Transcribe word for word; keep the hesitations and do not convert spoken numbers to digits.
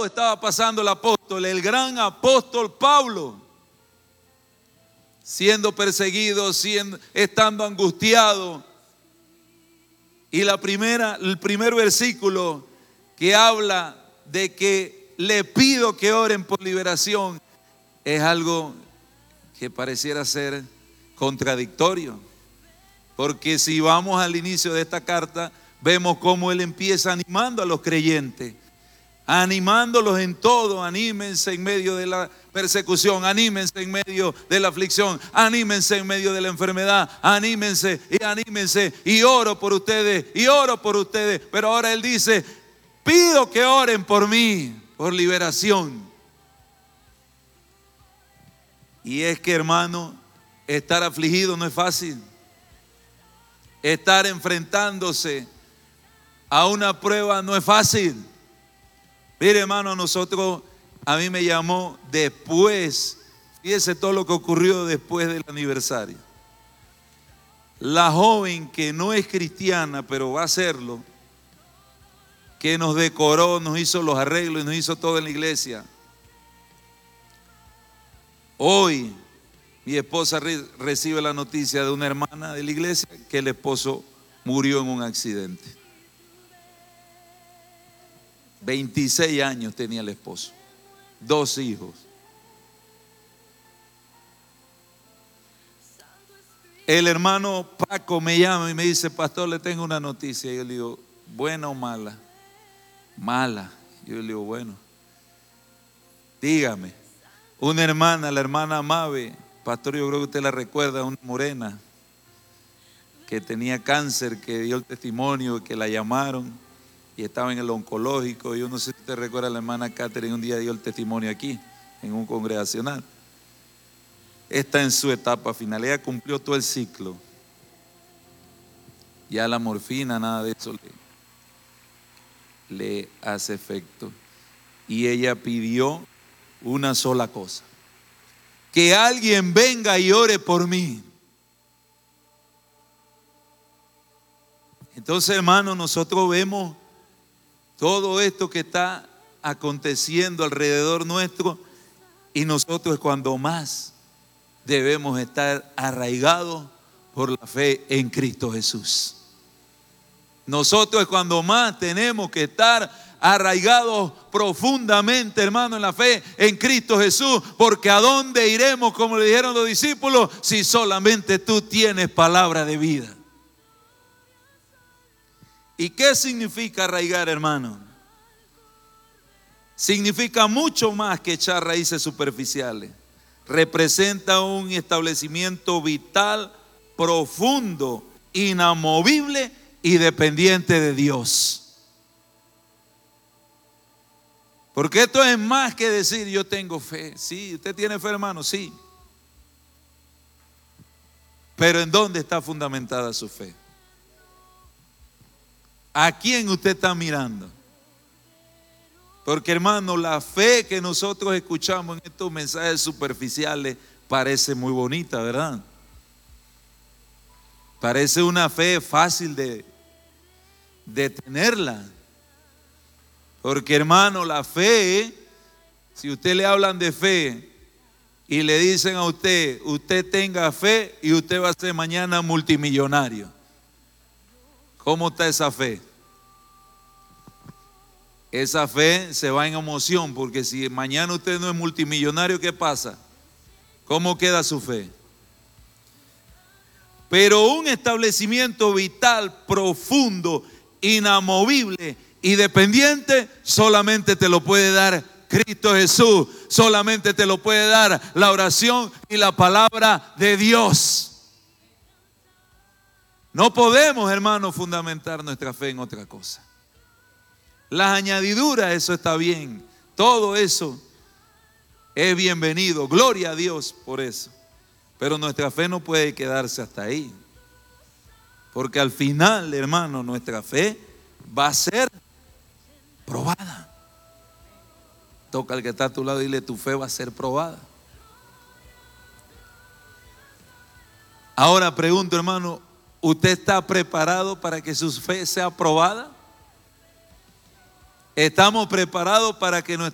todo estaba pasando el apóstol, el gran apóstol Pablo, siendo perseguido, siendo, estando angustiado. Y la primera, el primer versículo que habla de que le pido que oren por liberación es algo que pareciera ser contradictorio. Porque si vamos al inicio de esta carta, vemos cómo él empieza animando a los creyentes, animándolos en todo. Anímense en medio de la persecución, anímense en medio de la aflicción, anímense en medio de la enfermedad, anímense y anímense, y oro por ustedes, y oro por ustedes. Pero ahora él dice, pido que oren por mí, por liberación. Y es que, hermano, estar afligido no es fácil. Estar enfrentándose a una prueba no es fácil. Mire, hermano, nosotros, a mí me llamó después, fíjese todo lo que ocurrió después del aniversario. La joven que no es cristiana, pero va a serlo, que nos decoró, nos hizo los arreglos y nos hizo todo en la iglesia. Hoy mi esposa re- recibe la noticia de una hermana de la iglesia que el esposo murió en un accidente. veintiséis años tenía el esposo, dos hijos. El hermano Paco me llama y me dice, pastor, le tengo una noticia. Y yo le digo, ¿buena o mala? Mala. Yo le digo, bueno, dígame. Una hermana, la hermana Mabe, pastor, yo creo que usted la recuerda, una morena que tenía cáncer, que dio el testimonio, que la llamaron y estaba en el oncológico. Yo no sé si usted recuerda, la hermana Catherine un día dio el testimonio aquí, en un congregacional. Está en su etapa final, ella cumplió todo el ciclo. Ya la morfina, nada de eso le, le hace efecto. Y ella pidió una sola cosa: que alguien venga y ore por mí. Entonces, hermano, nosotros vemos todo esto que está aconteciendo alrededor nuestro, y nosotros es cuando más debemos estar arraigados por la fe en Cristo Jesús. Nosotros es cuando más tenemos que estar arraigados profundamente, hermano, en la fe en Cristo Jesús, porque ¿a dónde iremos, como le dijeron los discípulos, si solamente tú tienes palabra de vida? ¿Y qué significa arraigar, hermano? Significa mucho más que echar raíces superficiales. Representa un establecimiento vital, profundo, inamovible y dependiente de Dios. Porque esto es más que decir yo tengo fe. Sí, usted tiene fe, hermano, sí. Pero ¿en dónde está fundamentada su fe? ¿A quién usted está mirando? Porque, hermano, la fe que nosotros escuchamos en estos mensajes superficiales parece muy bonita, ¿verdad? Parece una fe fácil de, de tenerla. Porque, hermano, la fe, si usted le hablan de fe y le dicen a usted, usted tenga fe y usted va a ser mañana multimillonario, ¿cómo está esa fe? Esa fe se va en emoción, porque si mañana usted no es multimillonario, ¿qué pasa? ¿Cómo queda su fe? Pero un establecimiento vital, profundo, inamovible y dependiente, solamente te lo puede dar Cristo Jesús. Solamente te lo puede dar la oración y la palabra de Dios. No podemos, hermanos, fundamentar nuestra fe en otra cosa. Las añadiduras, eso está bien. Todo eso es bienvenido. Gloria a Dios por eso. Pero nuestra fe no puede quedarse hasta ahí. Porque al final, hermano, nuestra fe va a ser probada. Toca al que está a tu lado y dile, tu fe va a ser probada. Ahora pregunto, hermano, ¿usted está preparado para que su fe sea probada? ¿Estamos preparados para que nuestra